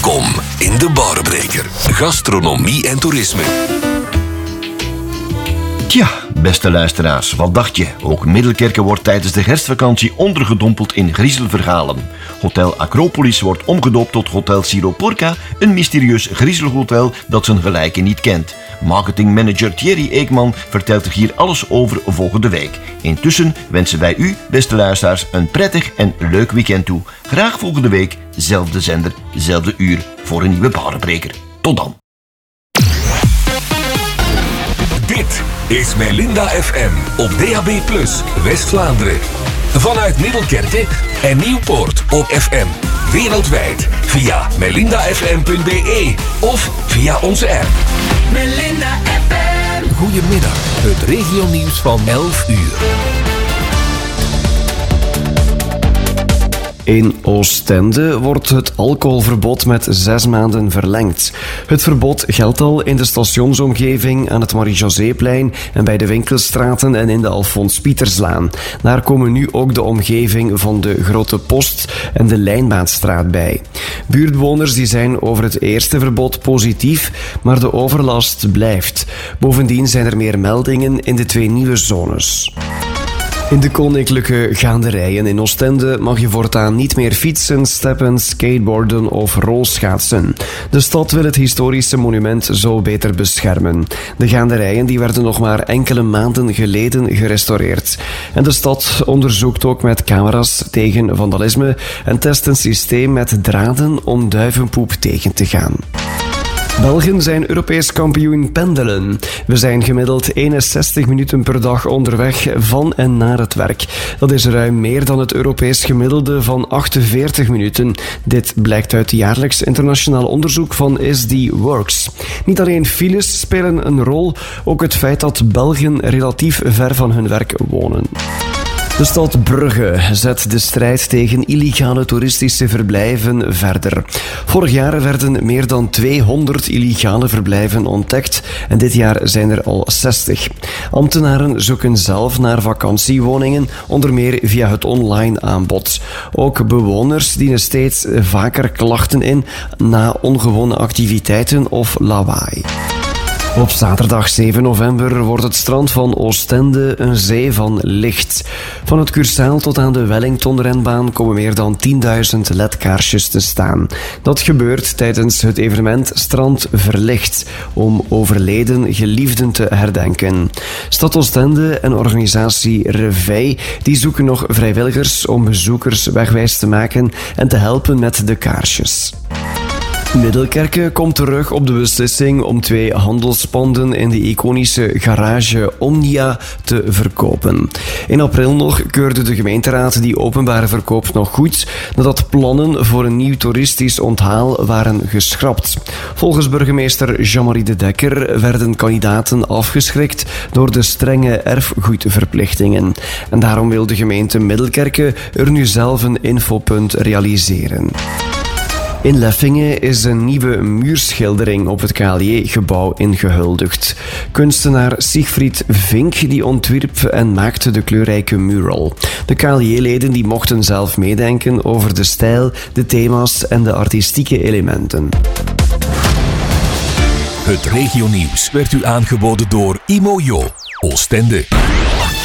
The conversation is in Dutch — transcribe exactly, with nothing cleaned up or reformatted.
Welkom in de Barenbreker. Gastronomie en toerisme. Tja, beste luisteraars, wat dacht je? Ook Middelkerke wordt tijdens de herfstvakantie ondergedompeld in griezelverhalen. Hotel Acropolis wordt omgedoopt tot Hotel Siroporca, een mysterieus griezelhotel dat zijn gelijke niet kent. Marketingmanager Thierry Eekman vertelt er hier alles over volgende week. Intussen wensen wij u, beste luisteraars, een prettig en leuk weekend toe. Graag volgende week, zelfde zender, zelfde uur, voor een nieuwe Barenbreker. Tot dan. Dit is Melinda F M op D A B plus, West-Vlaanderen. Vanuit Middelkerke en Nieuwpoort op F M. Wereldwijd via melinda f m punt b e of via onze app. Melinda F M. Goedemiddag, het regionieuws van elf uur. In Oostende wordt het alcoholverbod met zes maanden verlengd. Het verbod geldt al in de stationsomgeving, aan het Marie-Joséplein en bij de winkelstraten en in de Alfons Pieterslaan. Daar komen nu ook de omgeving van de Grote Post en de Lijnbaanstraat bij. Buurtbewoners die zijn over het eerste verbod positief, maar de overlast blijft. Bovendien zijn er meer meldingen in de twee nieuwe zones. In de koninklijke gaanderijen in Oostende mag je voortaan niet meer fietsen, steppen, skateboarden of rolschaatsen. De stad wil het historische monument zo beter beschermen. De gaanderijen die werden nog maar enkele maanden geleden gerestaureerd. En de stad onderzoekt ook met camera's tegen vandalisme en test een systeem met draden om duivenpoep tegen te gaan. Belgen zijn Europees kampioen pendelen. We zijn gemiddeld eenenzestig minuten per dag onderweg van en naar het werk. Dat is ruim meer dan het Europees gemiddelde van achtenveertig minuten. Dit blijkt uit jaarlijks internationaal onderzoek van S D Works. Niet alleen files spelen een rol, ook het feit dat Belgen relatief ver van hun werk wonen. De stad Brugge zet de strijd tegen illegale toeristische verblijven verder. Vorig jaar werden meer dan tweehonderd illegale verblijven ontdekt en dit jaar zijn er al zestig. Ambtenaren zoeken zelf naar vakantiewoningen, onder meer via het online aanbod. Ook bewoners dienen steeds vaker klachten in na ongewone activiteiten of lawaai. Op zaterdag zeven november wordt het strand van Oostende een zee van licht. Van het Cursaal tot aan de Wellington-renbaan komen meer dan tienduizend L E D-kaarsjes te staan. Dat gebeurt tijdens het evenement Strand Verlicht, om overleden geliefden te herdenken. Stad Oostende en organisatie Reveil die zoeken nog vrijwilligers om bezoekers wegwijs te maken en te helpen met de kaarsjes. Middelkerke komt terug op de beslissing om twee handelspanden in de iconische garage Omnia te verkopen. In april nog keurde de gemeenteraad die openbare verkoop nog goed, nadat plannen voor een nieuw toeristisch onthaal waren geschrapt. Volgens burgemeester Jean-Marie de Dekker werden kandidaten afgeschrikt door de strenge erfgoedverplichtingen. En daarom wil de gemeente Middelkerke er nu zelf een infopunt realiseren. In Leffingen is een nieuwe muurschildering op het K L J-gebouw ingehuldigd. Kunstenaar Siegfried Vink die ontwierp en maakte de kleurrijke mural. De K L J-leden die mochten zelf meedenken over de stijl, de thema's en de artistieke elementen. Het regionieuws werd u aangeboden door Imojo, Oostende.